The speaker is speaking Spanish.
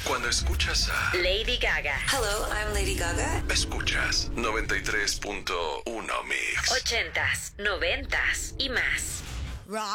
Cuando escuchas a Lady Gaga. Hello, I'm Lady Gaga. Escuchas 93.1 Mix. 80s, 90s y más.